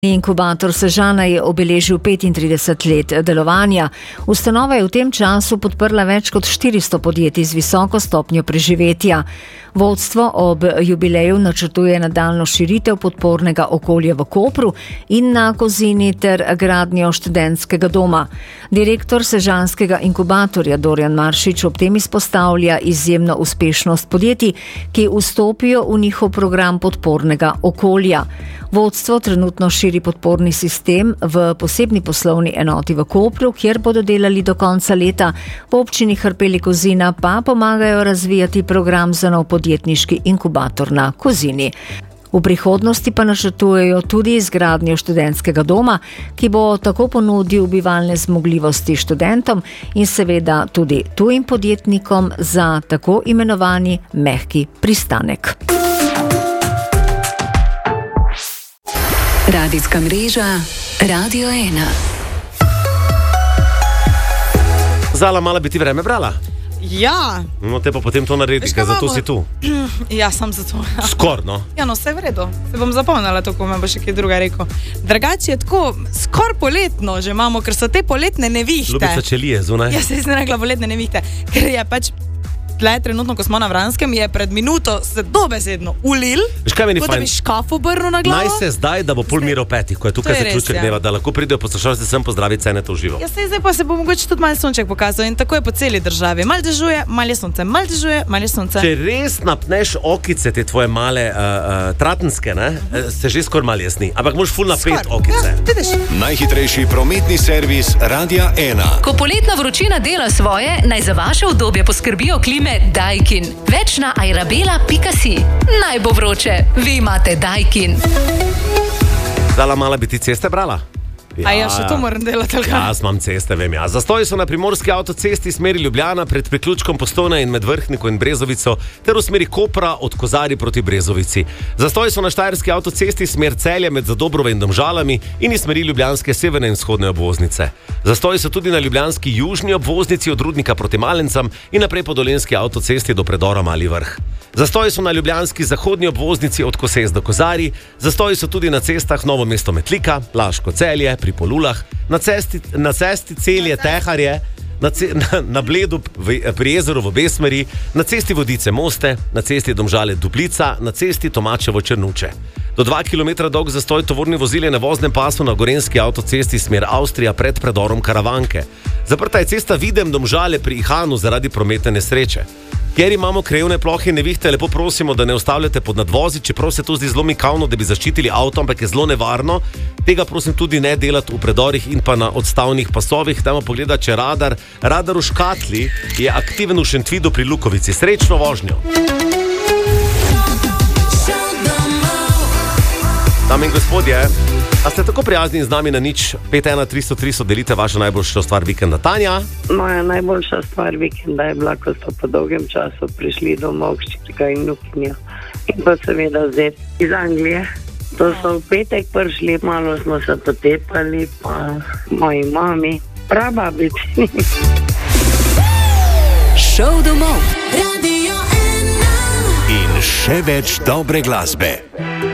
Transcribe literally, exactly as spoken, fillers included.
Inkubator Sežana je obeležil petintrideset let delovanja. Ustanova je v tem času podprla več kot štiristo podjetij z visoko stopnjo preživetja. Vodstvo ob jubileju načrtuje nadaljnjo širitev podpornega okolja v Kopru in na Kozini ter gradnjo študentskega doma. Direktor Sežanskega inkubatorja Dorjan Maršič ob tem izpostavlja izjemno uspešnost podjetij, ki vstopijo v njihov program podpornega okolja. Vodstvo trenutno širi podporni sistem v posebni poslovni enoti v Kopru, kjer bodo delali do konca leta. V občini Hrpeli Kozina pa pomagajo razvijati program za nov podjetniški inkubator na Kozini. V prihodnosti pa načrtujejo tudi izgradnjo študentskega doma, ki bo tako ponudil bivalne zmogljivosti študentom in seveda tudi tujim podjetnikom za tako imenovani mehki pristanek. Radijska mreža Radio ena. Zala, mala bi ti vreme brala? Ja. No, te pa potem to naredi, ker zato si tu. Ja, sem zato. Ja. Skor, no. Ja, no, vse v redu. Se bom zapomnila, tako me bo še kaj druga rekel. Drugače je tako, skor poletno že imamo, ker so te poletne nevihte. Ljubica čelije zunaj. Ja, se izne rekla poletne nevihte, ker je pač tle, trenutno, ko smo na Vranskem, je pred minuto se dobesedno ulil, kot da bi škaf obrnil na glavo. Naj se zdaj, da bo pol miro petih, ko je tukaj zaključek dneva, da lahko pridejo poslušalci sem pozdraviti cene to uživo. Ja, se zdaj pa se bo mogoče tudi malo sonček pokazal in tako je po celi državi. Mal dežuje, mal je sonce, mal dežuje, mal je sonce. Če res napneš okice, te tvoje male uh, uh, tratenske, ne, uh, se že skor malo jasni, ampak moraš ful napet okice. Ja, najhitrejši prometni servis Radia ena. Ko poletna vročina dela svoje, naj za vaše udobje poskrbijo klime Daikin. Več na airabela pika si. Naj bo vroče, vi imate Daikin. Zala, mala bi ti ceste brala? Ja, a ja, še to moram delati. Ja, jaz imam ceste, vem ja. Zastoji so na primorski avtocesti smeri Ljubljana pred priključkom Postojna in med Vrhniko in Brezovico ter v smeri Kopra od Kozarij proti Brezovici. Zastoji so na štajerski avtocesti smer Celja med Zadobrove in Domžalami in iz smeri ljubljanske severne in vzhodne obvoznice. Zastoji so tudi na ljubljanski južni obvoznici od Rudnika proti Malencam in naprej po dolenjski avtocesti do predora Mali Vrh. Zastoji so na ljubljanski zahodni obvoznici od Koses do Kozarij. Zastoji so tudi na cestah Novo mesto Metlika, Laško Celje, pri Polulah, na cesti, na cesti Celje Teharje, na, ce, na, na Bledu v, pri jezeru v obe smeri, na cesti Vodice Moste, na cesti Domžale Duplica, na cesti Tomačevo Črnuče. Do dva kilometra dolg zastoj tovorni vozil je na voznem pasu na gorenjski avtocesti smer Avstrija pred predorom Karavanke. Zaprta je cesta Videm Domžale pri Ihanu zaradi prometne nesreče. Ker imamo krajevne plohe in nevihte, lepo prosimo, da ne ustavljate pod nadvozi, čeprav se to zdi zelo mikavno, da bi zaščitili avto, ampak je zelo nevarno. Tega prosim tudi ne delati v predorih in pa na odstavnih pasovih. Dajmo pogledati, če radar. Radar v Škatli je aktiven v Šentvidu pri Lukovici. Srečno vožnjo. Dame in gospodje, a ste tako prijazni z nami na nič pet ena tristo tristo delite vašo najboljšo stvar vikenda? Tanja? Moja najboljša stvar vikenda je bila, ko so po dolgem času prišli domov hčerka in vnukinja. In pa seveda zet iz Anglije. To so v petek prišli, malo smo se potepali, pa moji mami, prababici. Šov domov. In še več dobre glasbe.